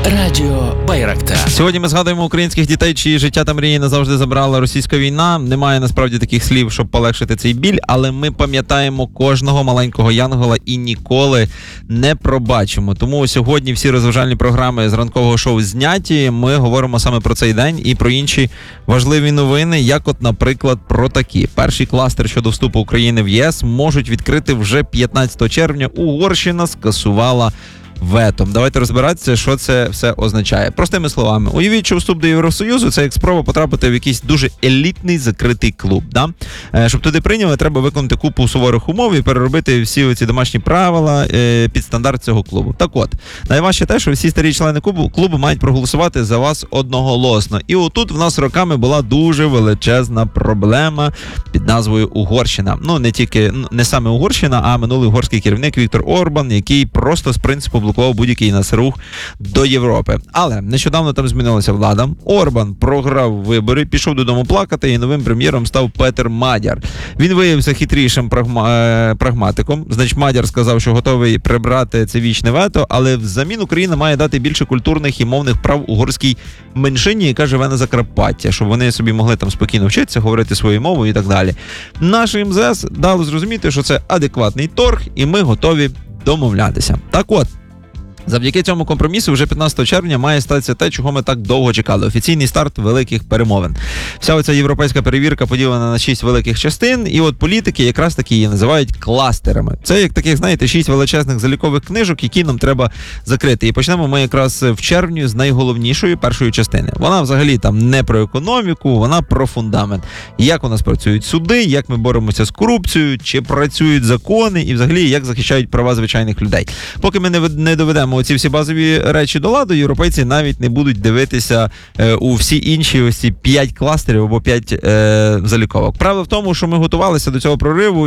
Радіо Байрактар. Сьогодні ми згадуємо українських дітей, чиї життя та мрії назавжди забрала російська війна. Немає насправді таких слів, щоб полегшити цей біль, але ми пам'ятаємо кожного маленького янгола і ніколи не пробачимо. Тому сьогодні всі розважальні програми з ранкового шоу зняті. Ми говоримо саме про цей день і про інші важливі новини, як от, наприклад, про такі. Перший кластер щодо вступу України в ЄС можуть відкрити вже 15 червня. Угорщина скасувала вето. Давайте розбиратися, що це все означає. Простими словами, уявіть, що вступ до Євросоюзу – це як спроба потрапити в якийсь дуже елітний закритий клуб. Да? Щоб туди прийняли, треба виконати купу суворих умов і переробити всі оці домашні правила під стандарт цього клубу. Так от, найважче те, що всі старі члени клубу мають проголосувати за вас одноголосно. І отут в нас роками була дуже величезна проблема під назвою Угорщина. Ну, не саме Угорщина, а минулий угорський керівник Віктор Орбан, який просто з принципу блокував будь-який нас рух до Європи. Але нещодавно там змінилася влада. Орбан програв вибори, пішов додому плакати, і новим прем'єром став Петер Мадяр. Він виявився хитрішим прагматиком. Значить, Мадяр сказав, що готовий прибрати це вічне вето, але взамін Україна має дати більше культурних і мовних прав угорській меншині, яка живе на Закарпатті, щоб вони собі могли там спокійно вчитися, говорити своєю мовою і так далі. Наше МЗС дало зрозуміти, що це адекватний торг, і ми готові домовлятися. Так от, завдяки цьому компромісу вже 15 червня має статися те, чого ми так довго чекали. Офіційний старт великих перемовин. Вся оця європейська перевірка поділена на 6 великих частин, і от політики якраз таки її називають кластерами. Це як таких, знаєте, 6 величезних залікових книжок, які нам треба закрити. І почнемо ми якраз в червні з найголовнішої першої частини. Вона взагалі там не про економіку, вона про фундамент. Як у нас працюють суди, як ми боремося з корупцією, чи працюють закони, і взагалі як захищають права звичайних людей. Поки ми не доведемо оці всі базові речі до ладу, європейці навіть не будуть дивитися у всі інші ось ці 5 кластерів або 5 заліковок. Правда в тому, що ми готувалися до цього прориву,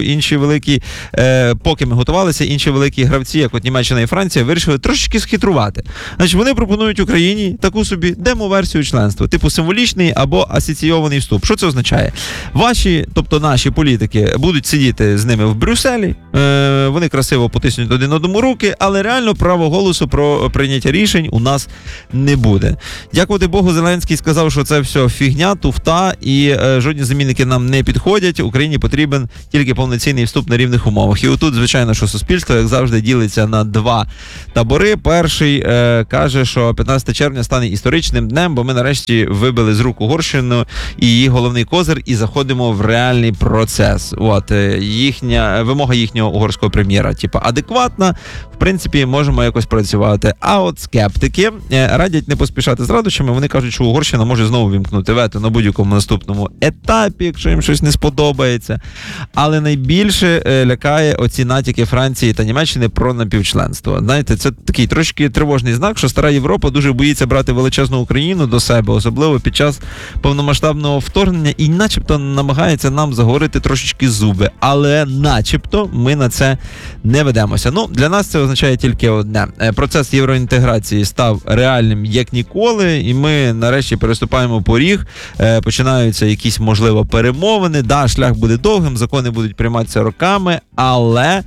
поки ми готувалися, інші великі гравці, як от Німеччина і Франція, вирішили трошечки схитрувати. Значить, вони пропонують Україні таку собі демо-версію членства, типу символічний або асоційований вступ. Що це означає? Тобто наші політики, будуть сидіти з ними в Брюсселі, вони красиво потиснуть один одному руки, але реально право голосу про прийняття рішень у нас не буде. Дякувати Богу, Зеленський сказав, що це все фігня, туфта, і жодні замінники нам не підходять. Україні потрібен тільки повноцінний вступ на рівних умовах. І отут, звичайно, що суспільство, як завжди, ділиться на два табори. Перший каже, що 15 червня стане історичним днем, бо ми нарешті вибили з рук Угорщину і її головний козир і заходимо в реальний процес. От, вимога їхнього угорського прем'єра, типа, адекватна, в принципі, можемо якось працювати. А от скептики радять не поспішати з радощами. Вони кажуть, що Угорщина може знову вімкнути вето на будь-якому наступному етапі, якщо їм щось не сподобається. Але найбільше лякає оці натяки Франції та Німеччини про напівчленство. Знаєте, це такий трошки тривожний знак, що стара Європа дуже боїться брати величезну Україну до себе, особливо під час повномасштабного вторгнення, і начебто намагається нам заговорити трошечки зуби. Але начебто ми на це не ведемося. Ну, для нас це означає тільки одне. Процес євроінтеграції став реальним як ніколи, і ми нарешті переступаємо поріг, починаються якісь, можливо, перемовини. Да, шлях буде довгим, закони будуть прийматися роками, але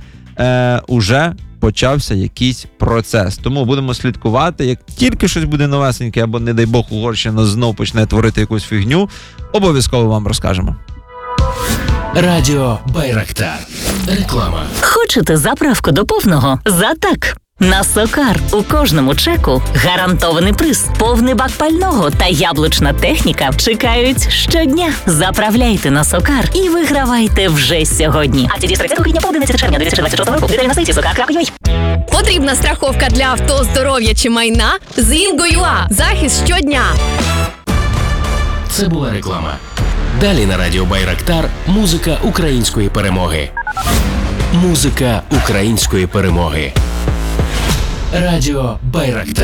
уже почався якийсь процес. Тому будемо слідкувати, як тільки щось буде новесеньке, або, не дай Бог, Угорщина знов почне творити якусь фігню, обов'язково вам розкажемо. Радіо Байрактар. Реклама. Хочете заправку до повного? За так! На Сокар у кожному чеку гарантований приз, повний бак пального та яблучна техніка чекають щодня. Заправляйте на Сокар і вигравайте вже сьогодні. Акція з 30 квітня по 11 червня 2026 року. Деталі на сайті sokar.ua. Потрібна страховка для авто, здоров'я чи майна? З Ingo.ua. Захист щодня. Це була реклама. Далі на Радіо Байрактар музика української перемоги. Музика української перемоги. Радіо Байрактар.